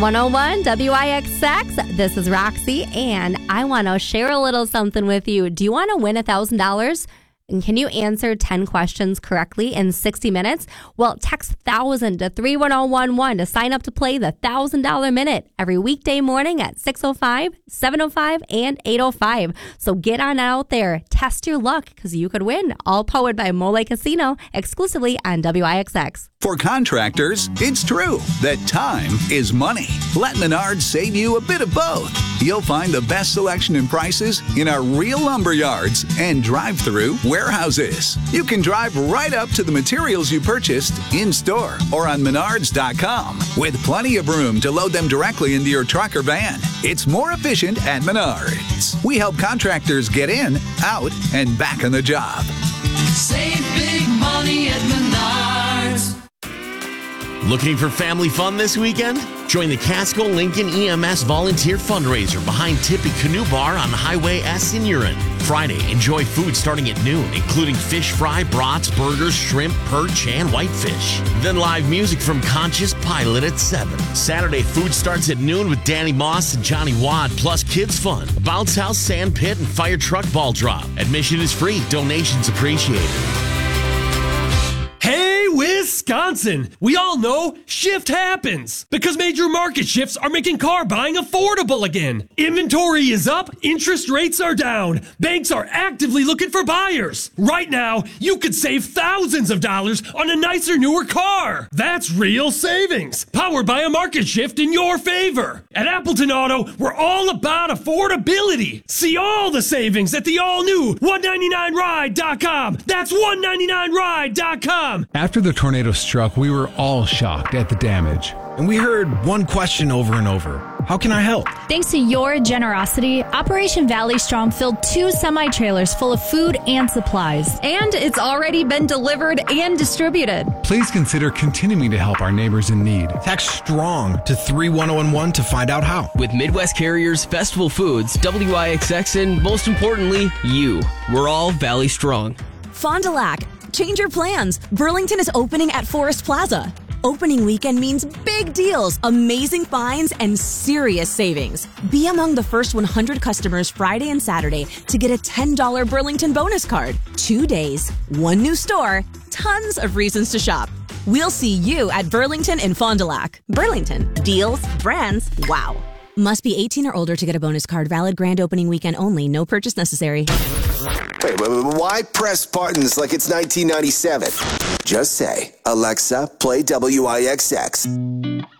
101 WIXX. This is Roxy, and I want to share a little something with you. Do you want to win $1,000? And can you answer 10 questions correctly in 60 minutes? Well, text 1000 to 31011 to sign up to play the $1,000 Minute every weekday morning at 6:05, 7:05, and 8:05. So get on out there, test your luck, because you could win. All powered by Mole Casino, exclusively on WIXX. For contractors, it's true that time is money. Let Menards save you a bit of both. You'll find the best selection and prices in our real lumber yards and drive-through warehouses. You can drive right up to the materials you purchased in-store or on Menards.com with plenty of room to load them directly into your truck or van. It's more efficient at Menards. We help contractors get in, out, and back on the job. Save big money at Menards. Looking for family fun this weekend? Join the Casco Lincoln EMS volunteer fundraiser behind Tippy Canoe Bar on Highway S in Urin. Friday, enjoy food starting at noon, including fish fry, brats, burgers, shrimp, perch, and whitefish. Then live music from Conscious Pilot at 7. Saturday, food starts at noon with Danny Moss and Johnny Wad, plus kids fun, a bounce house, sand pit, and fire truck ball drop. Admission is free. Donations appreciated. Hey, Wisconsin! We all know shift happens because major market shifts are making car buying affordable again. Inventory is up, interest rates are down, banks are actively looking for buyers. Right now, you could save thousands of dollars on a nicer, newer car. That's real savings, powered by a market shift in your favor. At Appleton Auto, we're all about affordability. See all the savings at the all-new 199ride.com. That's 199ride.com. After the tornado struck, we were all shocked at the damage. And we heard one question over and over. How can I help? Thanks to your generosity, Operation Valley Strong filled 2 semi-trailers full of food and supplies. And it's already been delivered and distributed. Please consider continuing to help our neighbors in need. Text STRONG to 31011 to find out how. With Midwest Carriers, Festival Foods, WIXX, and most importantly, you. We're all Valley Strong. Fond du Lac. Change your plans. Burlington is opening at Forest Plaza. Opening weekend means big deals, amazing finds, and serious savings. Be among the first 100 customers Friday and Saturday to get a $10 Burlington bonus card. 2 days, 1 new store, tons of reasons to shop. We'll see you at Burlington in Fond du Lac. Burlington. Deals, brands, wow. Must be 18 or older to get a bonus card. Valid grand opening weekend only. No purchase necessary. Wait, why press buttons like it's 1997? Just say, Alexa, play WIXX.